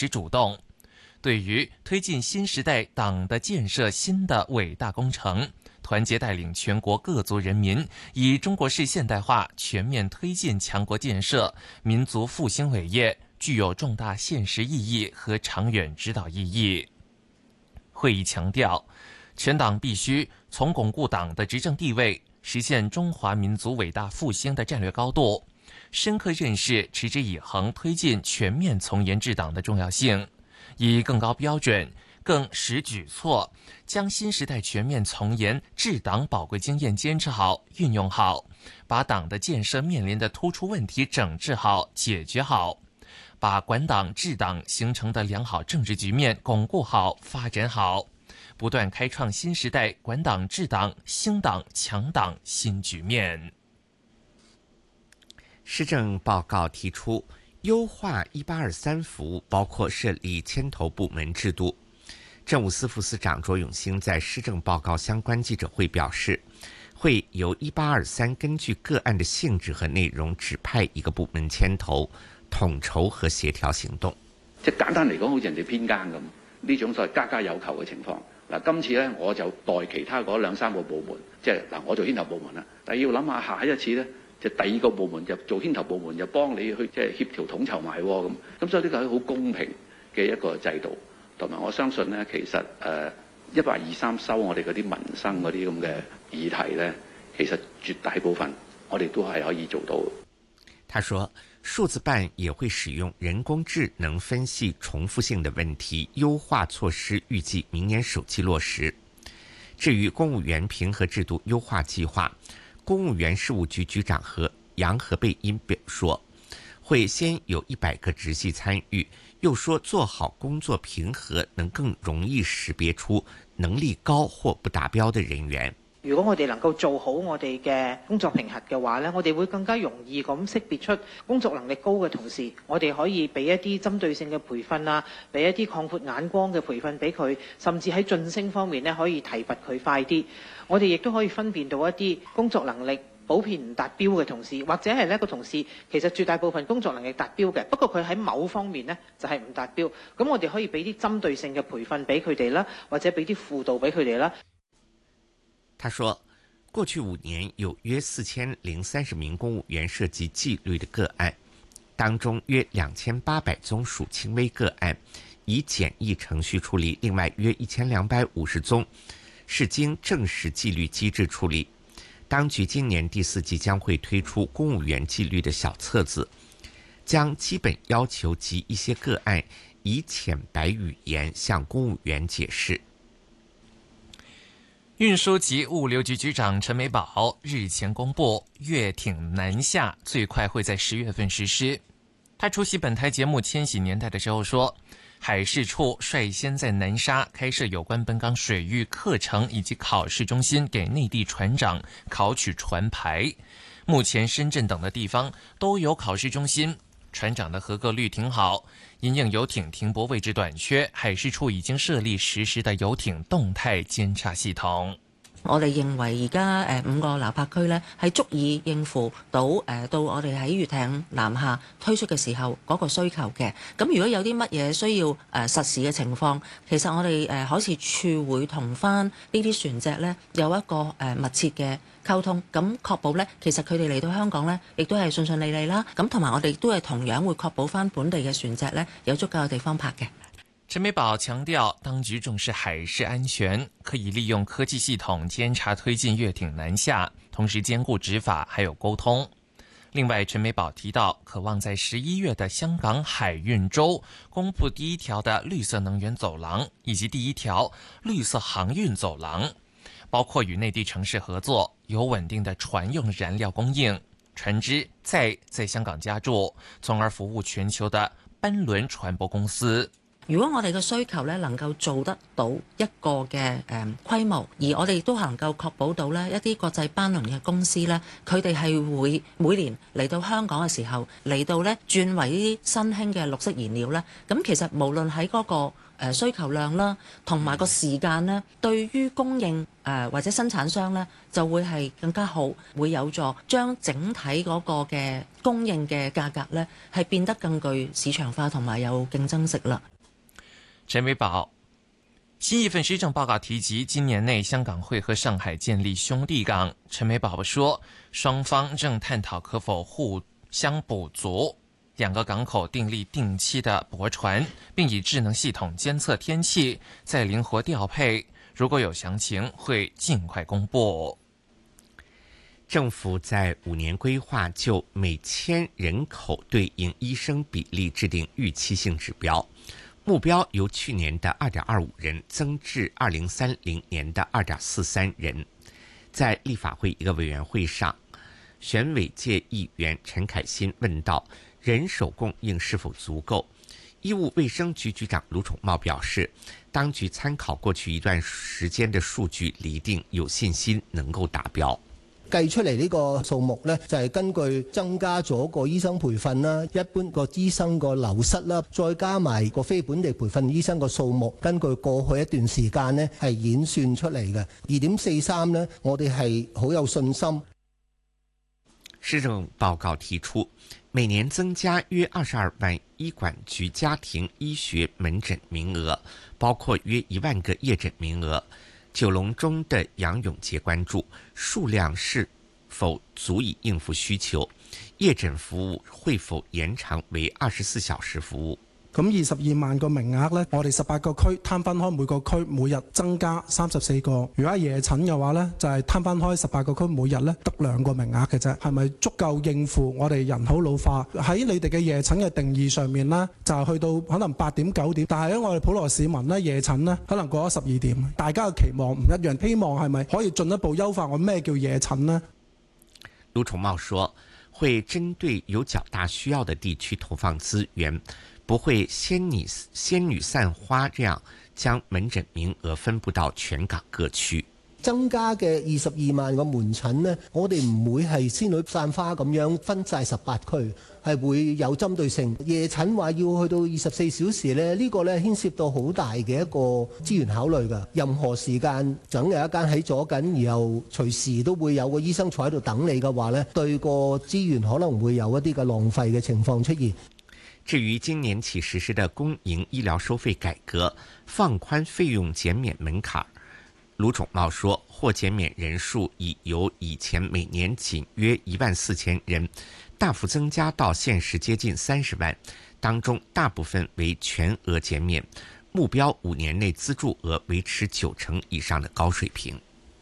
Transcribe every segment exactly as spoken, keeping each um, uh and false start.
始主动。对于推进新时代党的建设新的伟大工程，团结带领全国各族人民，以中国式现代化全面推进强国建设、民族复兴伟业，具有重大现实意义和长远指导意义。会议强调，全党必须从巩固党的执政地位、实现中华民族伟大复兴的战略高度，深刻认识持之以恒推进全面从严治党的重要性，以更高标准、更实举措，将新时代全面从严治党宝贵经验坚持好、运用好，把党的建设面临的突出问题整治好、解决好，把管党治党形成的良好政治局面巩固好、发展好，不断开创新时代管党治党、兴党强党新局面。 施政报告提出，优化一八二三服务，包括设立牵头部门制度。政务司副司长卓永兴在施政报告相关记者会表示，会由一八二三根據個案的性質和內容指派一個部門牽頭，統籌和協調行動。 即係簡單嚟講，好似人哋編更咁，呢種所謂家家有求嘅情況。嗱，今次咧我就代其他嗰兩三個部門，即係嗱我做牽頭部門啦，但係要諗下下一次咧。就第二個部門就做牽頭部門，就幫你去即係協調統籌埋喎咁，咁所以呢個係好公平嘅一個制度，同埋我相信呢，其實誒一八二三收我哋嗰啲民生嗰啲咁嘅議題呢，其實絕大部分我哋都係可以做到。 他說，數字辦也會使用人工智能分析重複性的問題，優化措施，預計明年首季落實。至於公務員評核制度優化計劃，公務員事務局局長和楊何蓓茵表說，會先有一百個直系參與，又說做好工作評核能更容易識別出能力高或不達標的人員。 如果我哋能夠做好我哋嘅工作評核嘅話呢，我哋會更加容易咁識別出工作能力高嘅同事，我哋可以俾一啲針對性嘅培訓啊，俾一啲擴闊眼光嘅培訓俾佢，甚至喺晉升方面呢可以提拔佢快啲。我哋亦都可以分辨到一啲工作能力普遍唔達標嘅同事，或者係呢個同事其實絕大部分工作能力達標嘅，不過佢喺某方面呢就係唔達標，咁我哋可以俾啲針對性嘅培訓俾佢哋啦，或者俾啲輔導俾佢哋啦。 他說，過去五年有約四千零三十名公務員涉及紀律的個案，當中約兩千八百宗屬輕微個案，以簡易程序處理；另外約一千兩百五十宗是經正式紀律機制處理。當局今年第四季將會推出公務員紀律的小冊子，將基本要求及一些個案以淺白語言向公務員解釋。 運輸及物流局局長陳美寶日前公布，粵挺南下最快會在十月份實施。他出席本台節目《千禧年代》的時候說，海事處率先在南沙開設有關本港水域課程以及考試中心，給內地船長考取船牌。目前深圳等的地方都有考試中心，船長的合格率挺好。因應遊艇停泊位置短缺，海事處已經設立實時的遊艇動態監察系統。 我哋認為而家誒五個撈泊區呢係足以應付到誒到我哋喺粵艇南下推出嘅時候嗰個需求嘅。咁如果有啲乜嘢需要誒實時嘅情況，其實我哋誒海事處會同翻呢啲船隻呢有一個誒密切嘅溝通，咁確保呢其實佢哋嚟到香港呢亦都係順順利利啦。咁同埋我哋都係同樣會確保翻本地嘅船隻呢有足夠嘅地方泊嘅。 陳美寶強調，當局重視海事安全，可以利用科技系統監察推進粵艇南下，同時兼顧執法還有溝通。另外，陳美寶提到，渴望在十一月的香港海運週公布第一條的綠色能源走廊，以及第一條綠色航運走廊，包括與內地城市合作，有穩定的船用燃料供應，船隻再在香港加注，從而服務全球的班輪船舶公司。 如果我哋嘅需求咧能夠做得到一個嘅誒規模，而我哋亦都能夠確保到咧一啲國際班輪嘅公司咧，佢哋係會每年嚟到香港嘅時候嚟到咧轉為呢啲新興嘅綠色燃料咧，咁其實無論喺嗰個誒需求量啦，同埋個時間咧，對於供應誒或者生產商咧，就會係更加好，會有助將整體嗰個嘅供應嘅價格咧係變得更具市場化同埋有競爭性啦。 陳維寶，新一份施政報告提及，今年內香港會和上海建立兄弟港。陳維寶說，雙方正探討可否互相補足，兩個港口訂立定期的駁船，並以智能系統監測天氣，再靈活調配。如果有詳情，會盡快公布。 政府在五年規劃就每千人口對應醫生比例制定預期性指標。目標由去年的 二點二五 人增至二零三零年的 二點四三 人。在立法會一個委員會上，選委界議員陳凱欣問到人手供應是否足夠，醫務衛生局局長盧寵茂表示，當局參考過去一段時間的數據釐定，有信心能夠達標。 計出嚟呢個數目呢，就係根據增加咗個醫生培訓啦，一般個醫生個流失啦，再加埋個非本地培訓醫生個數目，根據過去一段時間呢係演算出嚟嘅二點四三呢，我哋係好有信心。 施政報告提出，每年增加約二十二萬醫管局家庭醫學門診名額，包括約一萬個夜診名額。九龍中的楊永杰關注數量是否足以應付需求，夜診服務會否延長為二十四小時服務。 咁二十二萬個名額呢，我哋十八個區攤分開，每個區每日增加三十四個。如果係夜診嘅話呢，就係攤分開十八個區，每日呢得兩個名額嘅啫。係咪足夠應付我哋人口老化？喺你哋嘅夜診嘅定義上面呢，就係去到可能八點九點，但係喺我哋普羅市民呢，夜診呢可能過咗十二點。大家嘅期望唔一樣，希望係咪可以進一步優化我咩叫夜診呢？ 盧寵茂說，會針對有較大需要的地區投放資源，不會仙女仙女散花這樣將門診名額分布到全港各區。 增加嘅二十二萬個門診呢，我哋唔會係仙女散花咁樣分晒十八區，係會有針對性。夜診話要去到二十四小時呢，呢個呢牽涉到好大嘅一個資源考慮㗎。任何時間總有一間喺左緊，然後隨時都會有個醫生坐喺度等你嘅話呢，對個資源可能會有一啲嘅浪費嘅情況出現。 至於今年起實施的公營醫療收費改革，放寬費用減免門檻，盧寵茂說，獲減免人數已由以前每年僅約一萬四千人，大幅增加到現時接近三十萬，當中大部分為全額減免，目標五年內資助額維持九成以上的高水平。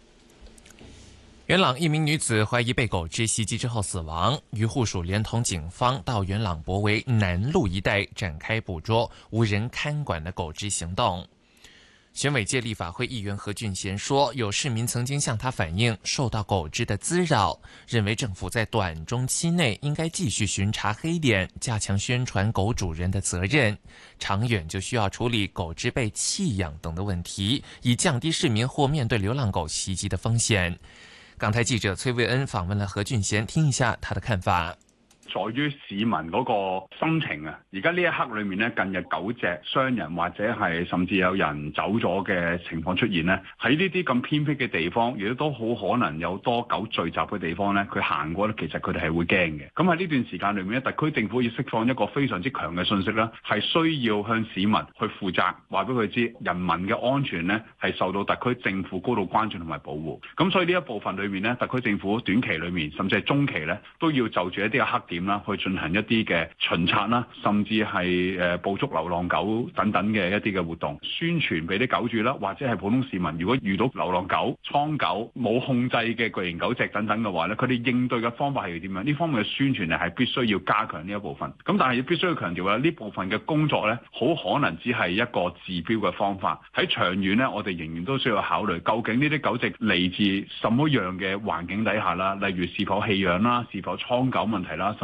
元朗一名女子懷疑被狗隻襲擊之後死亡，漁護署連同警方到元朗博圍南路一帶展開捕捉無人看管的狗隻行動。選委界立法會議員何俊賢說，有市民曾經向他反映受到狗隻的滋擾，認為政府在短中期內應該繼續巡查黑點，加強宣傳狗主人的責任，長遠就需要處理狗隻被棄養等的問題，以降低市民或面對流浪狗襲擊的風險。港台記者崔蔚恩訪問了何俊賢，聽一下他的看法。 在於市民嗰個心情啊！而家呢一刻裏面咧，近日狗隻傷人或者係甚至有人走咗嘅情況出現咧，喺呢啲咁偏僻嘅地方，亦都好可能有多狗聚集嘅地方咧，佢行過咧，其實佢哋係會驚嘅。咁喺呢段時間裏面咧，特區政府要釋放一個非常之強嘅信息啦，係需要向市民去負責，話俾佢知人民嘅安全咧係受到特區政府高度關注同埋保護。咁所以呢一部分裏面咧，特區政府短期裏面甚至係中期咧，都要就住一啲嘅黑點啦，去進行一啲嘅巡查啦，甚至係誒捕捉流浪狗等等嘅一啲嘅活動，宣傳俾啲狗主啦，或者係普通市民，如果遇到流浪狗、倉狗冇控制嘅巨型狗隻等等嘅話咧，佢哋應對嘅方法係要點樣？呢方面嘅宣傳咧係必須要加強呢一部分。咁但係必須要強調咧，呢部分嘅工作咧，好可能只係一個治標嘅方法。喺長遠咧，我哋仍然都需要考慮，究竟呢啲狗隻嚟自什麼樣嘅環境底下啦，例如是否棄養啦，是否倉狗問題啦，甚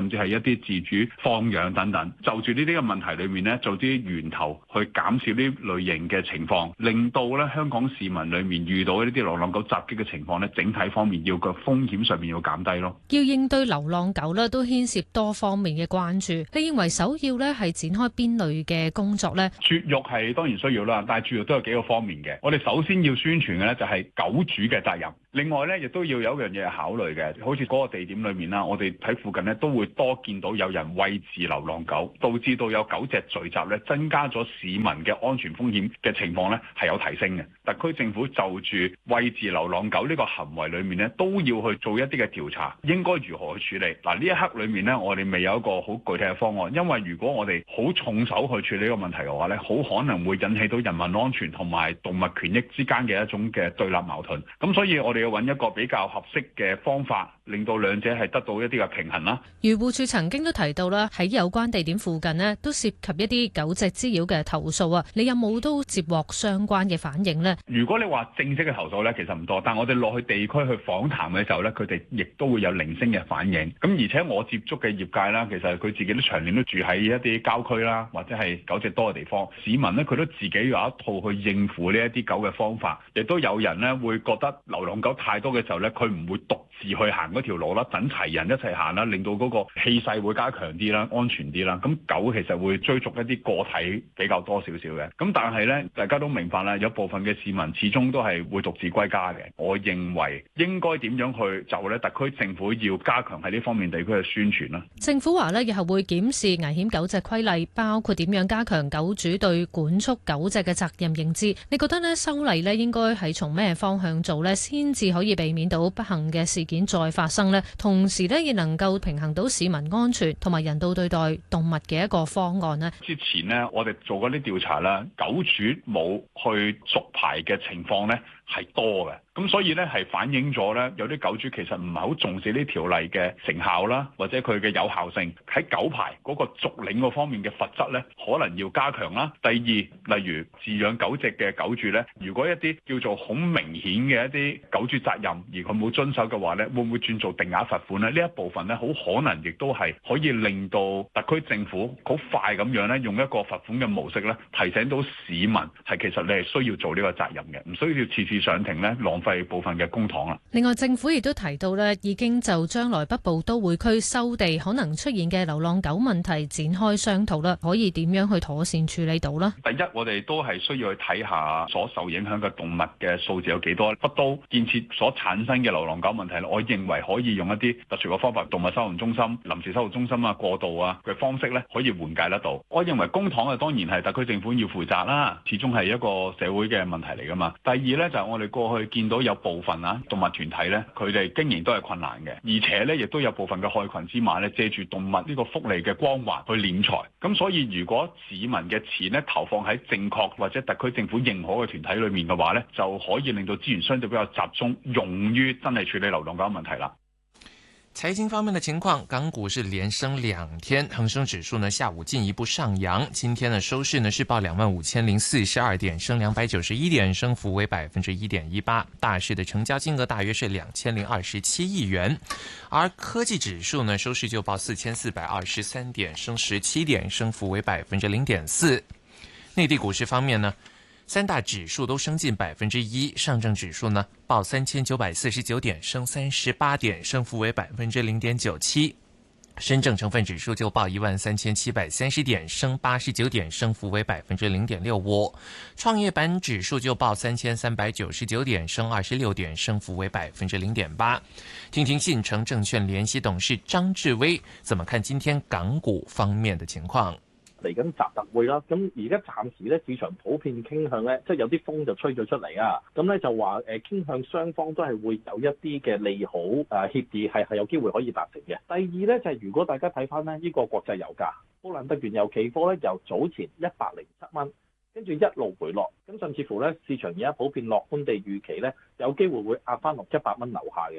甚至係一啲自主放養等等。就住呢啲嘅問題裏面呢，做啲源頭去減少呢類型嘅情況，令到咧香港市民裏面遇到呢啲流浪狗襲擊嘅情況呢，整體方面要個風險上面要減低咯。 要應對流浪狗呢，都牽涉多方面嘅關注。你認為首要呢係展開邊類嘅工作呢？ 絕育係當然需要啦，但係絕育都有幾個方面嘅。我哋首先要宣傳嘅呢，就係狗主嘅責任。另外呢，亦都要有一樣嘢考慮嘅，好似嗰個地點裏面啦，我哋喺附近呢都會多見到有人餵飼流浪狗，導致到有狗隻聚集呢，增加咗市民嘅安全風險嘅情況呢係有提升嘅。特區政府就住餵飼流浪狗呢個行為裏面呢，都要去做一啲嘅調查，應該如何去處理？嗱，呢一刻裏面呢，我哋未有一個好具體嘅方案，因為如果我哋好重手去處理呢個問題嘅話呢，好可能會引起到人民安全同埋動物權益之間嘅一種嘅對立矛盾。咁所以我哋要揾一個比較合適嘅方法，令到兩者係得到一啲嘅平衡啦。 漁護署曾經都提到啦，喺有關地點附近呢，都涉及一啲狗隻滋擾嘅投訴啊。你有冇都接獲相關嘅反應呢？ 如果你話正式嘅投訴呢，其實唔多，但我哋落去地區去訪談嘅時候呢，佢哋亦都會有零星嘅反應。咁而且我接觸嘅業界啦，其實佢自己都長年都住喺一啲郊區啦，或者係狗隻多嘅地方。市民呢，佢都自己有一套去應付呢一啲狗嘅方法。亦都有人呢，會覺得流浪狗太多嘅時候呢，佢唔會獨自去行嗰條路啦，等齊人一齊行啦，令到嗰個氣勢會加強啲啦，安全啲啦。咁狗其實會追逐一啲個體比較多少少嘅。咁但係呢，大家都明白啦，有部分嘅市民始終都係會獨自歸家嘅。我認為應該點樣去就呢？特區政府要加強喺呢方面地區嘅宣傳啦。 政府話呢，日後會檢視危險狗隻規例，包括點樣加強狗主對管束狗隻嘅責任認知。你覺得呢，修例呢應該係從咩方向做呢？先至可以避免到不幸嘅事件再發生呢？同時呢，亦能夠平衡到市民安全同埋人道對待動物嘅一個方案呢？ 之前呢，我哋做過啲調查啦，狗主冇去續牌嘅情況呢係多嘅。咁所以咧，係反映咗咧，有啲狗主其實唔係好重視呢條例嘅成效啦，或者佢嘅有效性。喺狗牌嗰個續領嗰方面嘅罰則咧，可能要加強啦。第二，例如飼養狗隻嘅狗主咧，如果一啲叫做好明顯嘅一啲狗主責任，而佢冇遵守嘅話咧，會唔會轉做定額罰款咧？呢一部分咧，好可能亦都係可以令到特區政府好快咁樣咧，用一個罰款嘅模式咧，提醒到市民係其實你係需要做呢個責任嘅，唔需要次次上庭咧，浪費部分嘅公帑啦。 另外，政府亦都提到咧，已經就將來北部都會區收地可能出現嘅流浪狗問題展開商討啦，可以點樣去妥善處理到呢？ 第一，我哋都係需要去睇下所受影響嘅動物嘅數字有幾多。北都建設所產生嘅流浪狗問題，我認為可以用一啲特殊嘅方法，動物收容中心、臨時收容中心啊、過渡啊嘅方式咧，可以緩解得到。我認為公帑啊，當然係特區政府要負責啦，始終係一個社會嘅問題嚟噶嘛。第二咧，就係我哋過去見到有部分啊動物團體咧，佢哋經營都係困難嘅，而且咧亦都有部分嘅害群之馬咧，借住動物呢個福利嘅光環去斂財。咁所以如果市民嘅錢咧投放喺正確或者特區政府認可嘅團體裏面嘅話咧，就可以令到資源相對比較集中，用於真係處理流浪狗問題啦。 財經方面的情況，港股是連升兩天，恒生指數呢下午進一步上揚，今天的收市呢是報兩萬五千零四十二點，升兩百九十一點，升幅為百分之一點一八。大市的成交金額大約是兩千零二十七億元，而科技指數呢收市就報四千四百二十三點，升十七點，升幅為百分之零點四。內地股市方面呢，三大指數都升近百分之一，上證指數呢報三千九百四十九點，升三十八點，升幅為百分之零點九七。深證成分指數就報一萬三千七百三十點，升八十九點，升幅為百分之零點六五。創業板指數就報三千三百九十九點，升二十六點，升幅為百分之零點八。聽聽信誠證券聯席董事張志威怎麼看今天港股方面的情況。 嚟緊習特會啦，咁而家暫時咧市場普遍傾向咧，即係有啲風就吹咗出嚟啊，咁咧就話誒傾向雙方都係會有一啲嘅利好誒協議係係有機會可以達成嘅。第二咧就係、是、如果大家睇翻咧呢個國際油價，布蘭特原油期貨咧由早前一百零七蚊，跟住一路回落，咁甚至乎咧市場而家普遍樂觀地預期咧有機會會壓翻落一百蚊樓下嘅。咁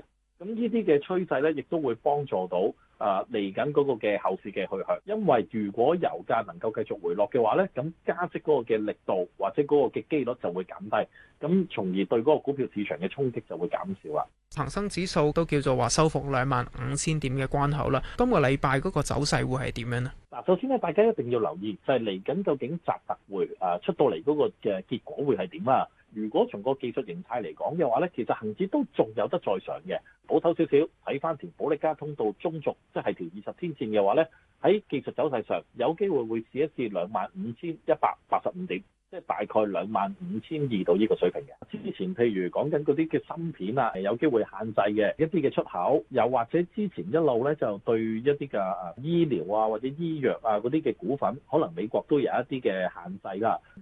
咁呢啲嘅趨勢咧，亦都會幫助到啊嚟緊嗰個嘅後市嘅去向。因為如果油價能夠繼續回落嘅話咧，咁加息嗰個嘅力度或者嗰個嘅機率就會減低，咁從而對嗰個股票市場嘅衝擊就會減少啦。 恒生指數都叫做話收復兩萬五千點嘅關口啦。今個禮拜嗰個走勢會係點樣呢？ 嗱，首先咧，大家一定要留意就係嚟緊究竟習特會啊出到嚟嗰個嘅結果會係點啊？如果從個技術形態嚟講嘅話咧，其實恒指都仲有得再上嘅。保守少少睇翻條保力加通道中軸，即係條二十天線嘅話咧，喺技術走勢上有機會會試一試兩萬五千一百八十五點。即係大概兩萬五千二到呢個水平嘅。之前譬如講緊嗰啲嘅芯片啊，係有機會限制嘅一啲嘅出口，又或者之前一路咧就對一啲嘅誒醫療啊或者醫藥啊嗰啲嘅股份，可能美國都有一啲嘅限制啦。